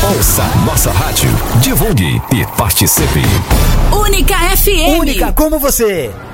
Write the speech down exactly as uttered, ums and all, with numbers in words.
Ouça nossa rádio, divulgue e participe. Única F M. Única como você.